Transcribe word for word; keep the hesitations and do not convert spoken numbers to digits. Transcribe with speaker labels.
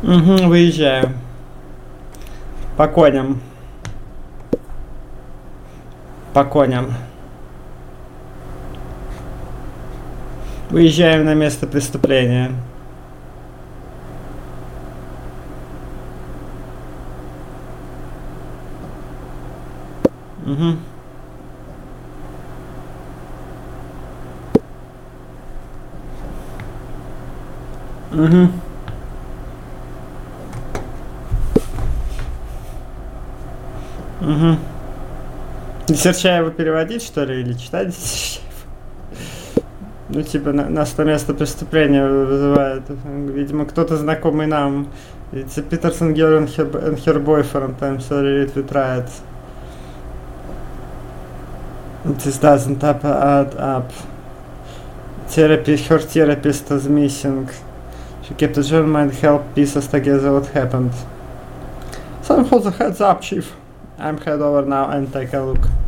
Speaker 1: Угу, выезжаю. По коням. По коням. Выезжаем на место преступления. Угу. Угу. Угу. Десерчаева переводить, что ли, или читать Десерчаева? Ну, типа, на, нас на место преступления вызывает. Видимо, кто-то знакомый нам. It's a Peterson girl and her, and her boyfriend. I'm sorry, it we tried. This doesn't up, add up. Therapy, her therapist is missing. She kept a journal and helped piece us together what happened. Some hold the heads up, chief. I'm head over now and take a look.